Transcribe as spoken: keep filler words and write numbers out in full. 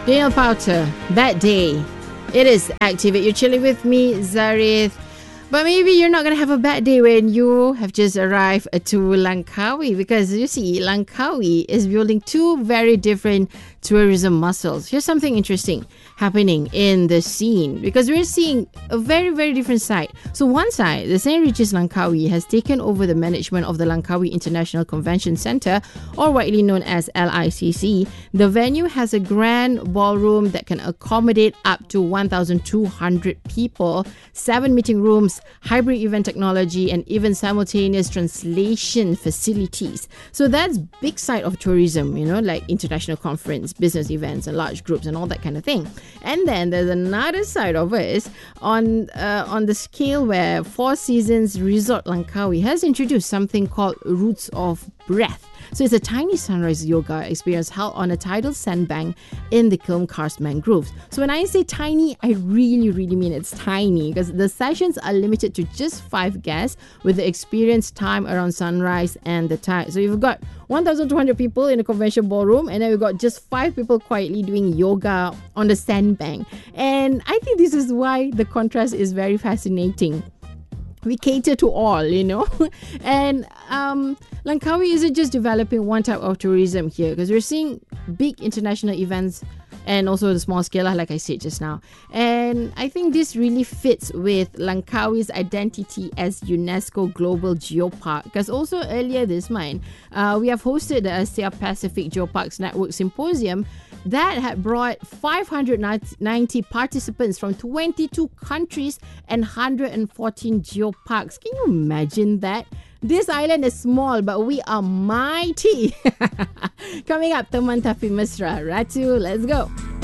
Daniel Powter, Bad Day. It is Activate. You're chilling with me, Zarith. But maybe you're not going to have a bad day when you have just arrived to Langkawi, because you see, Langkawi is building two very different tourism muscles. Here's something interesting happening in the scene, because we're seeing a very, very different side. So one side, the Saint Regis Langkawi has taken over the management of the Langkawi International Convention Centre, or widely known as L I C C. The venue has a grand ballroom that can accommodate up to one thousand two hundred people, seven meeting rooms, hybrid event technology, and even simultaneous translation facilities. So that's big side of tourism, you know, like international conference, business events, and large groups, and all that kind of thing. And then there's another side of it on uh, on the scale where Four Seasons Resort Langkawi has introduced something called Roots of Breath. So it's a tiny sunrise yoga experience held on a tidal sandbank in the Kiln Karst mangroves. So when I say tiny, I really, really mean it's tiny, because the sessions are limited to just five guests with the experience time around sunrise and the tide. So you've got one thousand two hundred people in a convention ballroom, and then we've got just five people quietly doing yoga on the sandbank. And I think this is why the contrast is very fascinating. We cater to all, you know. And um, Langkawi isn't just developing one type of tourism here, because we're seeing big international events and also the small scale, like I said just now. And I think this really fits with Langkawi's identity as UNESCO Global Geopark, because also earlier this month, uh, we have hosted the Asia Pacific Geoparks Network Symposium that had brought five hundred ninety participants from twenty-two countries and one hundred fourteen geoparks. Can you imagine that? This island is small, but we are mighty. Coming up, Teman Tapi Mesra. Ratu, let's go.